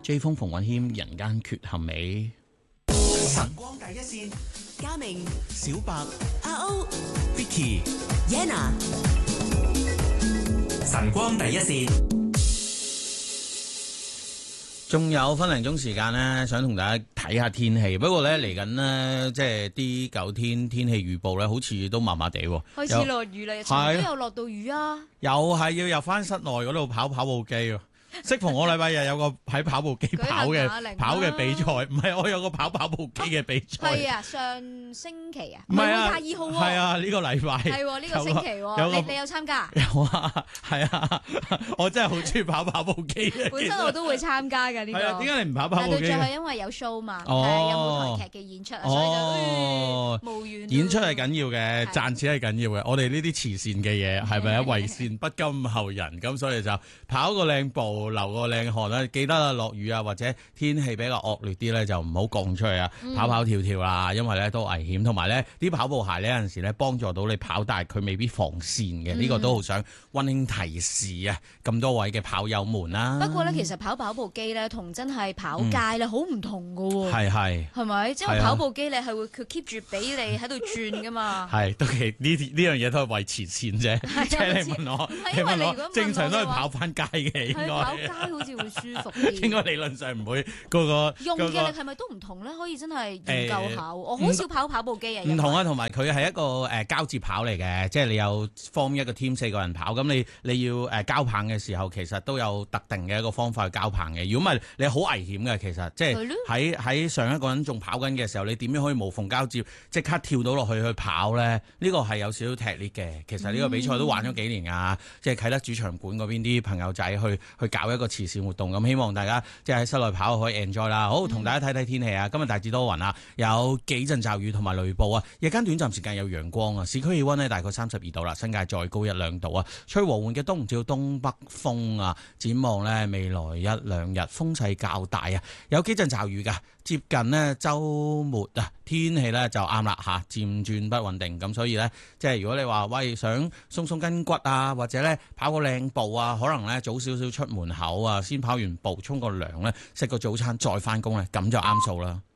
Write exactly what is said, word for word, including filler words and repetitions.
J 風馮允謙人間缺陷美。 晨光第一線， 嘉明、 小白、 阿歐、 Vicky、 Yana， 晨光第一線。 仲有分零鐘時間呢，想同大家睇下天氣。不過呢，嚟緊呢，即係啲九天天氣預報呢，好似都麻麻地喎。 開始落雨啦，尋日都有落到雨啊！ 又係要入翻室內嗰度跑跑步機喎。適逢我禮拜日有個喺跑步機跑嘅跑嘅比賽，唔係我有個跑跑步機嘅比賽。 係啊，上星期啊， 唔係啊， 廿二號喎。 係啊，呢個禮拜係喎，呢個星期喎。你你有參加？ 有啊，係啊，我真係好中意跑跑步機嘅。 本身我都會參加嘅呢個。 係啊，點解你唔跑跑步機？ 但係最後因為有 show 嘛，有舞台劇嘅演出，所以就無緣。 演出係緊要嘅，賺錢係緊要嘅。我哋呢啲慈善嘅嘢係咪啊？為善不甘後人，咁所以就跑個靚步。流個靚汗啦，記得啊，落雨啊或者天氣比較惡劣啲咧，就唔好降出去啊，嗯、跑跑跳跳啦，因為咧都危險，同埋咧啲跑步鞋呢，有陣時咧幫助到你跑，但係佢未必防線嘅，呢、嗯、個都好想溫馨提示啊，咁多位嘅跑友們啦。 不過咧，其實跑跑步機咧同真係跑街咧好唔同噶喎， 係係係咪？即係跑步機你係會佢 keep 住俾你喺度轉噶嘛？ 係都其呢呢樣嘢都係為慈善啫，即係你問我，你問我正常都係跑翻街嘅應該。 街好似會舒服啲， 應該理論上唔會嗰個用嘅力係咪都唔同咧？可以真係研究下。欸、我好少跑跑步機啊。唔同啊，同埋佢係一個誒、呃、交接跑嚟嘅，即係你有 form 一個 team 四個人跑，咁你你要誒、呃、交棒嘅時候，其實都有特定嘅一個方法去交棒嘅。如果唔係，你好危險嘅。其實即係喺喺上一個人仲跑緊嘅時候，你點樣可以無縫交接，即刻跳到落去去跑咧？呢、呢個係有少少踢裂嘅。其實呢個比賽都玩咗幾年啊，嗯、即係啟德主場館嗰邊啲朋友仔去去搞一個慈善活動，咁希望大家即係喺室內跑可以 enjoy 啦。好，同大家睇睇天氣啊！今日大致多雲啊，有幾陣驟雨同埋雷暴啊，日間短暫時間有陽光啊。市區氣溫呢大概三十二度啦，新界再高一兩度啊。吹和緩嘅東至東北風啊。展望呢未來一兩日風勢較大啊，有幾陣驟雨噶。接近呢週末啊，天氣呢就啱啦嚇，漸轉不穩定，咁所以呢，即係如果你話喂想鬆鬆筋骨啊，或者呢跑個靚步啊，可能呢早少少出門口啊，先跑完步沖個涼呢，食個早餐再翻工呢，咁就啱數啦。